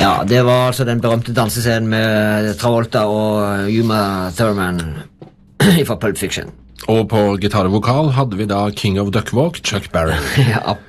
Ja, det var altså den berømte dansescenen med Travolta og Uma Thurman fra Pulp Fiction. Og på gitar og vokal hadde vi da King of Duck Walk, Chuck Berry. Ja,